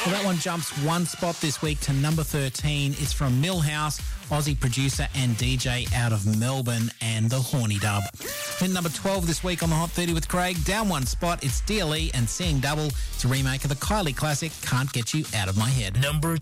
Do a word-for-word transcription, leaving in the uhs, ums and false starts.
Well, that one jumps one spot this week to number thirteen. It's from Millhouse, Aussie producer and D J out of Melbourne, and the Horny Dub. In number twelve this week on the Hot thirty with Craig, down one spot, it's D L E and Seeing Double. It's a remake of the Kylie classic, Can't Get You Out of My Head. Number